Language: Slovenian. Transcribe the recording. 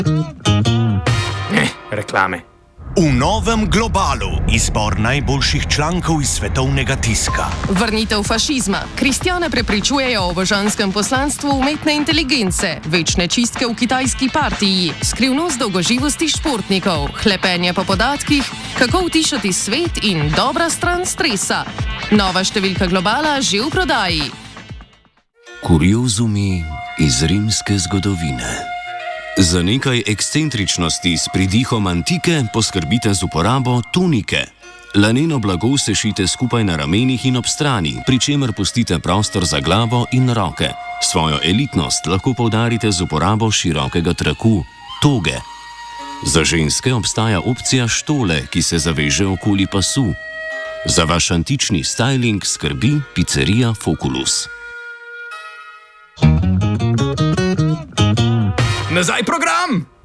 Reklame. V novem Globalu izbor najboljših člankov iz svetovnega tiska. Vrnitev fašizma. Kristjane prepričujejo o božanskem poslanstvu umetne inteligence, večne čistke v kitajski partiji, skrivnost dolgoživosti športnikov, hlepenje po podatkih, kako utišati svet in dobra stran stresa. Nova številka Globala že v prodaji. Kuriozumi iz rimske zgodovine. Za nekaj ekscentričnosti s pridihom antike poskrbite z uporabo tunike. Laneno blago sešite skupaj na ramenih in ob strani, pri čemer pustite prostor za glavo in roke. Svojo elitnost lahko poudarite z uporabo širokega traku, toge. Za ženske obstaja opcija štole, ki se zaveže okoli pasu. Za vaš antični styling skrbi pizzerija Foculus. Nazaj program!